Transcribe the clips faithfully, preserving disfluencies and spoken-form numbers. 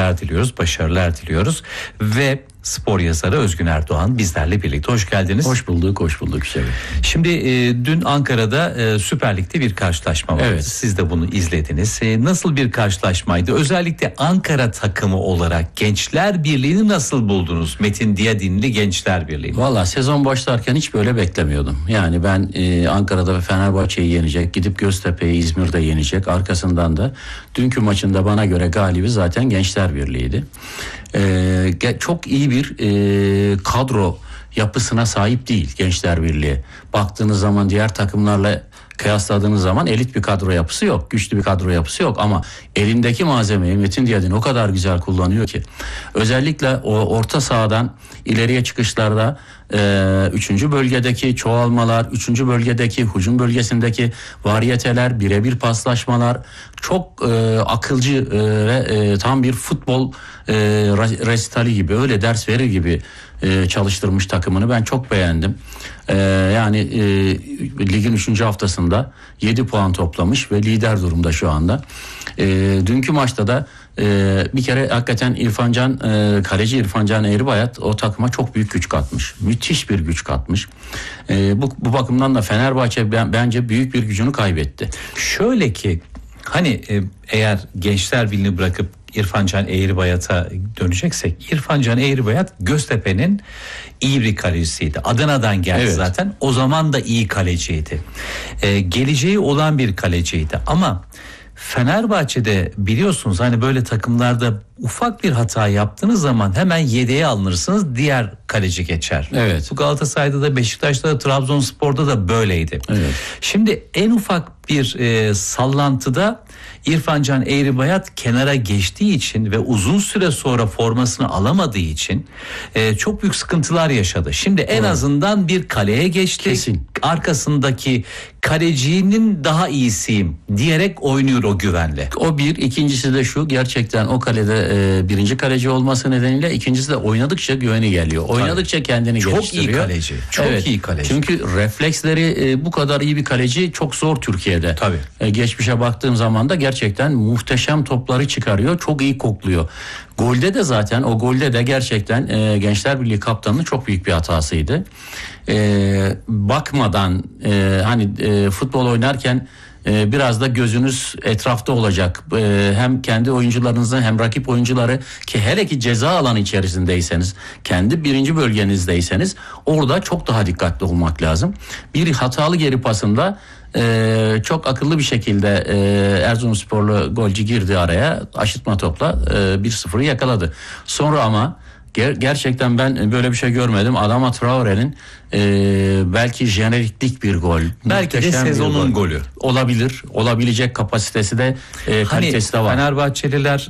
mutluluklar diliyoruz, başarılar diliyoruz ve spor yazarı Özgün Erdoğan bizlerle birlikte. Hoş geldiniz. Hoş bulduk, hoş bulduk. Şöyle. Şimdi e, dün Ankara'da e, Süper Lig'de bir karşılaşma vardı. Evet. Siz de bunu izlediniz. E, nasıl bir karşılaşmaydı? Özellikle Ankara takımı olarak Gençler Birliği'ni nasıl buldunuz? Metin Diyadinli Gençler Birliği. Valla sezon başlarken hiç böyle beklemiyordum. Yani ben e, Ankara'da Fenerbahçe'yi yenecek, gidip Göztepe'yi İzmir'de yenecek. Arkasından da dünkü maçında bana göre galibi zaten Gençler Birliği'ydi. E, çok iyi bir e, kadro yapısına sahip değil Gençler Birliği. Baktığınız zaman diğer takımlarla kıyasladığınız zaman elit bir kadro yapısı yok. Güçlü bir kadro yapısı yok ama elindeki malzemeyi Metin Diyadin o kadar güzel kullanıyor ki. Özellikle o orta sahadan ileriye çıkışlarda e, üçüncü bölgedeki çoğalmalar, üçüncü bölgedeki hücum bölgesindeki variyeteler, birebir paslaşmalar çok e, akılcı e, ve e, tam bir futbol e, resitali gibi, öyle ders verir gibi e, çalıştırmış takımını. Ben çok beğendim. E, yani e, ligin üçüncü haftasında yedi puan toplamış ve lider durumda şu anda. E, dünkü maçta da e, bir kere hakikaten İrfancan, e, kaleci İrfancan Eğribayat o takıma çok büyük güç katmış. Müthiş bir güç katmış. E, bu, bu bakımdan da Fenerbahçe ben, bence büyük bir gücünü kaybetti. Şöyle ki hani e, eğer Gençler Birliği'ni bırakıp İrfancan Eğribayat'a döneceksek, İrfancan Eğribayat Göztepe'nin iyi bir kalecisiydi. Adana'dan geldi evet. Zaten. O zaman da iyi kaleciydi. Ee, geleceği olan bir kaleciydi. Ama Fenerbahçe'de biliyorsunuz hani böyle takımlarda ufak bir hata yaptığınız zaman hemen yedeğe alınırsınız, diğer kaleci geçer. Evet. Bu Galatasaray'da da, Beşiktaş'ta da, Trabzonspor'da da böyleydi. Evet. Şimdi en ufak bir e, sallantıda İrfancan Eğribayat kenara geçtiği için ve uzun süre sonra formasını alamadığı için e, çok büyük sıkıntılar yaşadı. Şimdi en evet. azından bir kaleye geçti. Kesin. Arkasındaki kalecinin daha iyisiyim diyerek oynuyor o güvenle. O bir. İkincisi de şu, gerçekten o kalede e, birinci kaleci olması nedeniyle ikincisi de oynadıkça güveni geliyor. Oynadıkça Tabii. kendini çok geliştiriyor. Çok iyi kaleci. Çok evet. iyi kaleci. Çünkü refleksleri e, bu kadar iyi bir kaleci çok zor Türkiye'de. Tabii. E, geçmişe baktığım zaman da gerçekten muhteşem topları çıkarıyor. Çok iyi kokluyor. Golde de zaten o golde de gerçekten e, Gençler Birliği kaptanının çok büyük bir hatasıydı. E, bakmadan e, hani e, futbol oynarken e, biraz da gözünüz etrafta olacak. E, hem kendi oyuncularınızın hem rakip oyuncuları, ki hele ki ceza alanı içerisindeyseniz, kendi birinci bölgenizdeyseniz orada çok daha dikkatli olmak lazım. Bir hatalı geri pasında Ee, çok akıllı bir şekilde e, Erzurumsporlu golcü girdi araya, aşıtma topla e, bir sıfırı yakaladı. Sonra ama ger- gerçekten ben böyle bir şey görmedim. Adama Traore'nin e, belki jeneriklik bir gol. Belki de sezonun gol. golü. Olabilir. Olabilecek kapasitesi de e, kalitesi hani de var. Fenerbahçeliler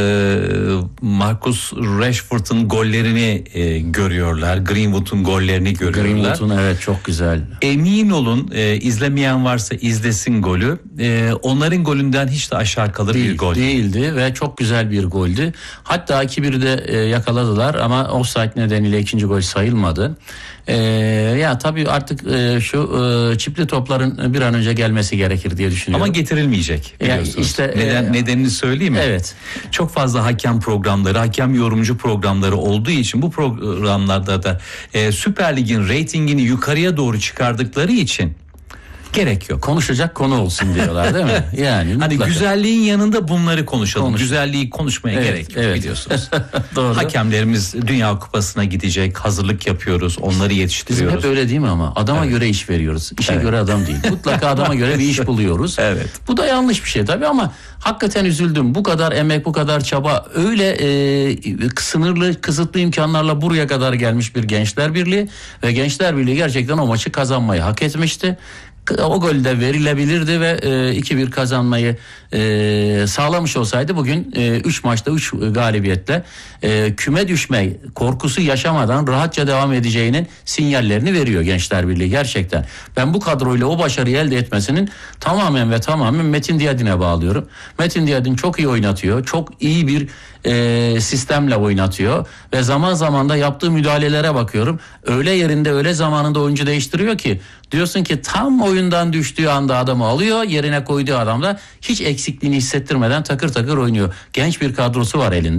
e, Marcus Rashford'un gollerini e, görüyorlar. Greenwood'un gollerini görüyorlar. Greenwood'un evet çok güzel. Emin olun e, izlemeyen varsa izlesin golü. E, onların golünden hiç de aşağı kalır Değil, bir gol. Değildi ve çok güzel bir goldü. Hatta iki bir de e, yakaladılar ama offside nedeniyle ikinci gol sayılmadı. Ee, ya tabii artık e, şu e, çipli topların bir an önce gelmesi gerekir diye düşünüyorum. Ama getirilmeyecek biliyorsunuz. Ya işte, Neden, e, nedenini söyleyeyim mi? Evet. Çok fazla hakem programları, hakem yorumcu programları olduğu için bu programlarda da e, Süper Lig'in reytingini yukarıya doğru çıkardıkları için gerek yok. Konuşacak konu olsun diyorlar değil mi? Yani hani mutlaka. güzelliğin yanında bunları konuşalım. Konuş. Güzelliği konuşmaya evet, gerek yok evet. biliyorsunuz. Doğru. Hakemlerimiz Dünya Kupası'na gidecek, hazırlık yapıyoruz, onları yetiştiriyoruz. Bizim hep öyle değil mi ama? Adama evet. göre iş veriyoruz. İşe evet. evet. göre adam değil. Mutlaka adama göre bir iş buluyoruz. Evet. Bu da yanlış bir şey tabii ama hakikaten üzüldüm. Bu kadar emek, bu kadar çaba, öyle e, sınırlı, kısıtlı imkanlarla buraya kadar gelmiş bir Gençler Birliği ve Gençler Birliği gerçekten o maçı kazanmayı hak etmişti. O gol de verilebilirdi ve e, iki bir kazanmayı e, sağlamış olsaydı bugün üç e, maçta üç galibiyetle e, küme düşme korkusu yaşamadan rahatça devam edeceğinin sinyallerini veriyor Gençler Birliği gerçekten. Ben bu kadroyla o başarıyı elde etmesinin tamamen ve tamamen Metin Diyadin'e bağlıyorum. Metin Diyadin çok iyi oynatıyor. Çok iyi bir e, sistemle oynatıyor ve zaman zaman da yaptığı müdahalelere bakıyorum. Öyle yerinde öyle zamanında oyuncu değiştiriyor ki diyorsun ki tam oyundan düştüğü anda adamı alıyor, yerine koyduğu adam da hiç eksikliğini hissettirmeden takır takır oynuyor. Genç bir kadrosu var elinde.